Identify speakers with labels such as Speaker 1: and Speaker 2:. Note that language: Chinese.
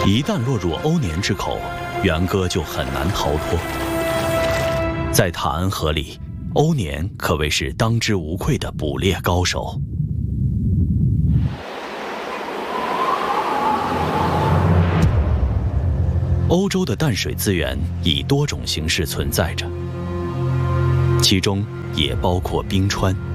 Speaker 1: 一旦落入欧年之口，元歌就很难逃脱。在塔恩河里，欧年可谓是当之无愧的捕猎高手。欧洲的淡水资源以多种形式存在着，其中也包括冰川。